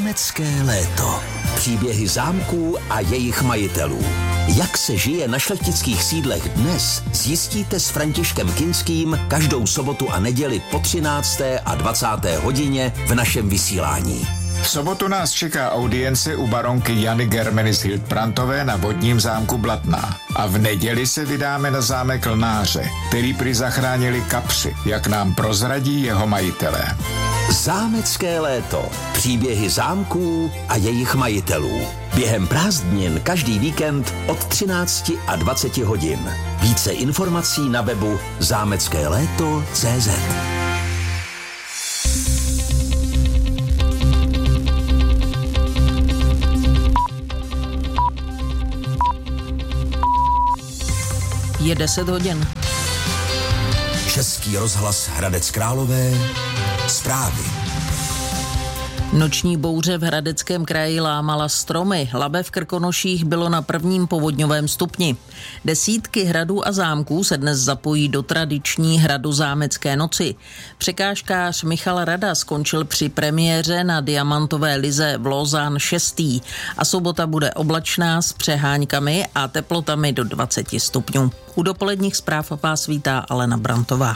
Zámecké léto. Příběhy zámků a jejich majitelů. Jak se žije na šlechtických sídlech dnes, zjistíte s Františkem Kinským každou sobotu a neděli po 13. a 20. hodině v našem vysílání. V sobotu nás čeká audience u baronky Jany Germenis Hildbrandtové na vodním zámku Blatná. A v neděli se vydáme na zámek Lnáře, který prý zachránili kapři, jak nám prozradí jeho majitelé. Zámecké léto. Příběhy zámků a jejich majitelů. Během prázdnin každý víkend od 13 a 20 hodin. Více informací na webu zámeckéléto.cz. Je 10 hodin. Český rozhlas Hradec Králové. Zprávy. Noční bouře v Hradeckém kraji lámala stromy. Labe v Krkonoších bylo na prvním povodňovém stupni. Desítky hradů a zámků se dnes zapojí do tradiční hradozámecké noci. Překážkář Michal Rada skončil při premiéře na diamantové lize v Lausanne 6. A sobota bude oblačná s přeháňkami a teplotami do 20 stupňů. U dopoledních zpráv vás vítá Alena Brantová.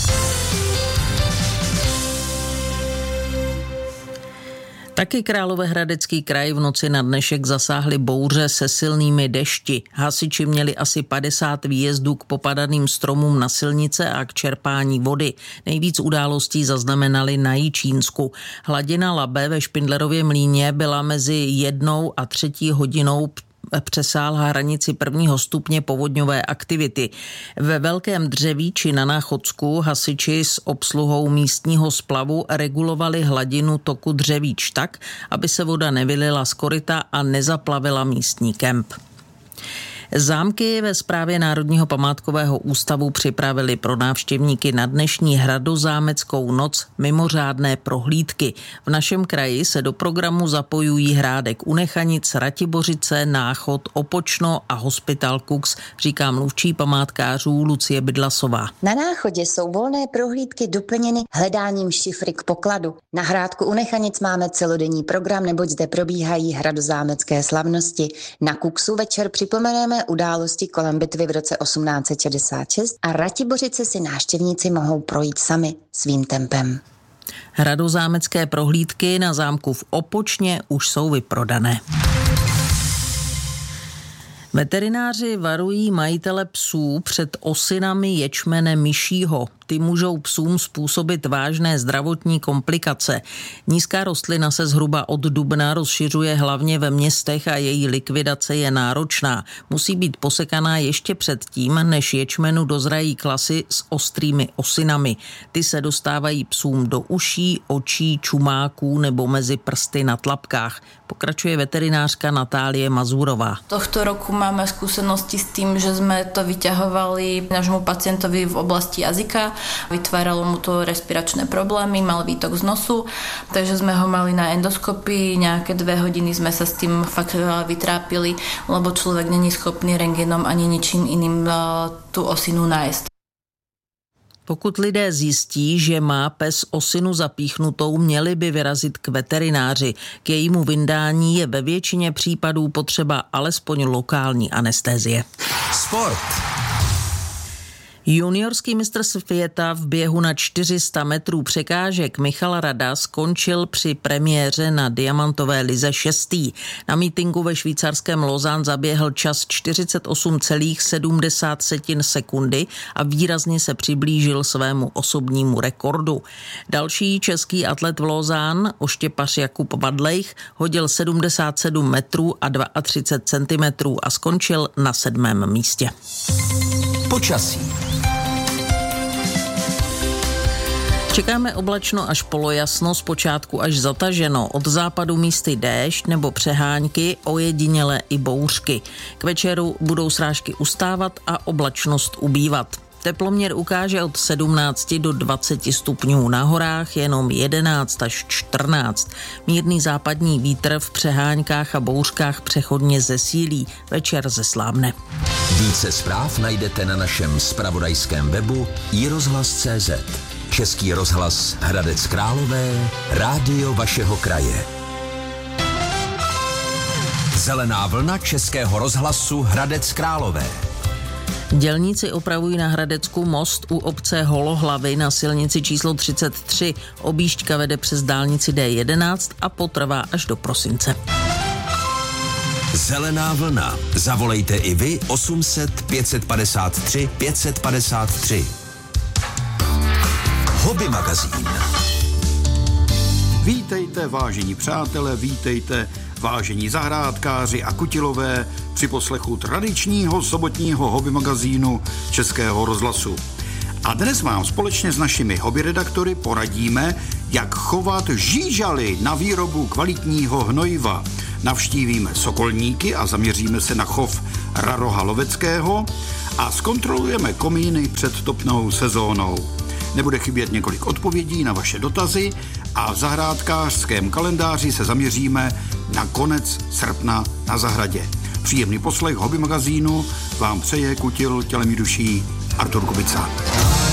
Taky Královéhradecký kraj v noci na dnešek zasáhly bouře se silnými dešti. Hasiči měli asi 50 výjezdů k popadaným stromům na silnice a k čerpání vody. Nejvíc událostí zaznamenali na Jičínsku. Hladina Labe ve Špindlerově mlýně byla mezi 1 a 3 hodinou přesáhla hranici 1. stupně povodňové aktivity. Ve Velkém Dřevíči na Náchodsku hasiči s obsluhou místního splavu regulovali hladinu toku Dřevíč tak, aby se voda nevylila z koryta a nezaplavila místní kemp. Zámky ve správě Národního památkového ústavu připravili pro návštěvníky na dnešní hradozámeckou noc mimořádné prohlídky. V našem kraji se do programu zapojují Hrádek u Nechanic, Ratibořice, Náchod, Opočno a Hospital Kux, říká mluvčí památkářů Lucie Bydlasová. Na Náchodě jsou volné prohlídky doplněny hledáním šifry k pokladu. Na Hrádku u Nechanic máme celodenní program, neboť zde probíhají hradozámecké slavnosti. Na Kuxu večer připomeneme události kolem bitvy v roce 1866 a Ratibořice si návštěvníci mohou projít sami svým tempem. Hradozámecké prohlídky na zámku v Opočně už jsou vyprodané. Veterináři varují majitele psů před osinami ječmene myšího. Ty můžou psům způsobit vážné zdravotní komplikace. Nízká rostlina se zhruba od dubna rozšiřuje hlavně ve městech a její likvidace je náročná. Musí být posekaná ještě předtím, než ječmenu dozrají klasy s ostrými osinami. Ty se dostávají psům do uší, očí, čumáků nebo mezi prsty na tlapkách. Pokračuje veterinářka Natálie Mazurová. Tohto roku máme skúsenosti s tým, že sme to vyťahovali nášmu pacientovi v oblasti jazyka. Vytváralo mu to respiračné problémy, mal výtok z nosu, takže sme ho mali na endoskopii, nejaké 2 hodiny sme sa s tým fakt vytrápili, lebo človek není schopný rentgenom ani ničím iným tú osinu nájsť. Pokud lidé zjistí, že má pes osinu zapíchnutou, měli by vyrazit k veterináři. K jejímu vyndání je ve většině případů potřeba alespoň lokální anestézie. Sport. Juniorský mistr světa v běhu na 400 metrů překážek Michal Rada skončil při premiéře na diamantové lize 6. Na mítinku ve švýcarském Lausanne zaběhl čas 48,7 sekundy a výrazně se přiblížil svému osobnímu rekordu. Další český atlet v Lausanne, oštěpař Jakub Vadlejch, hodil 77 metrů a 32 centimetrů a skončil na 7. místě. Počasí. Čekáme oblačno až polojasno, zpočátku až zataženo, od západu místy déšť nebo přeháňky, ojediněle i bouřky. K večeru budou srážky ustávat a oblačnost ubývat. Teploměr ukáže od 17 do 20 stupňů, na horách jenom 11 až 14. Mírný západní vítr v přeháňkách a bouřkách přechodně zesílí, večer zeslábne. Více zpráv najdete na našem zpravodajském webu iRozhlas.cz. Český rozhlas Hradec Králové, rádio vašeho kraje. Zelená vlna Českého rozhlasu Hradec Králové. Dělníci opravují na Hradecku most u obce Holohlavy na silnici číslo 33. Objížďka vede přes dálnici D11 a potrvá až do prosince. Zelená vlna. Zavolejte i vy 800 553 553. Hobby magazín. Vítejte, vážení přátelé, vítejte, vážení zahrádkáři a kutilové při poslechu tradičního sobotního hobby magazínu Českého rozhlasu. A dnes vám společně s našimi hobby redaktory poradíme, jak chovat žížaly na výrobu kvalitního hnojiva. Navštívíme Sokolníky a zaměříme se na chov raroha loveckého a zkontrolujeme komíny před topnou sezónou. Nebude chybět několik odpovědí na vaše dotazy a v zahrádkářském kalendáři se zaměříme na konec srpna na zahradě. Příjemný poslech hobby magazínu vám přeje kutil tělem i duší Artur Kubica.